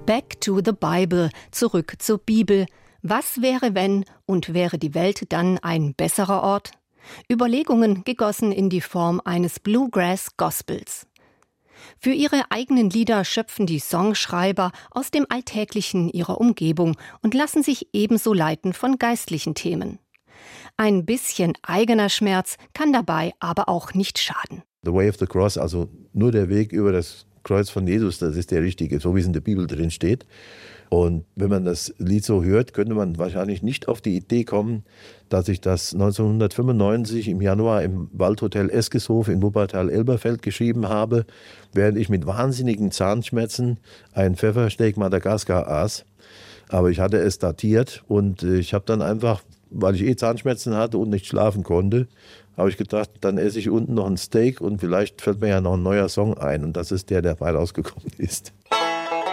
Back to the Bible, zurück zur Bibel. Was wäre, wenn und wäre die Welt dann ein besserer Ort? Überlegungen gegossen in die Form eines Bluegrass-Gospels. Für ihre eigenen Lieder schöpfen die Songschreiber aus dem Alltäglichen ihrer Umgebung und lassen sich ebenso leiten von geistlichen Themen. Ein bisschen eigener Schmerz kann dabei aber auch nicht schaden. The way of the cross, also nur der Weg über das Kreuz von Jesus, das ist der richtige, so wie es in der Bibel drin steht. Und wenn man das Lied so hört, könnte man wahrscheinlich nicht auf die Idee kommen, dass ich das 1995 im Januar im Waldhotel Eskeshof in Wuppertal-Elberfeld geschrieben habe, während ich mit wahnsinnigen Zahnschmerzen ein Pfeffersteak Madagaskar aß. Aber ich hatte es datiert und ich habe dann einfach, weil ich Zahnschmerzen hatte und nicht schlafen konnte, habe ich gedacht, dann esse ich unten noch ein Steak und vielleicht fällt mir ja noch ein neuer Song ein. Und das ist der dabei rausgekommen ist.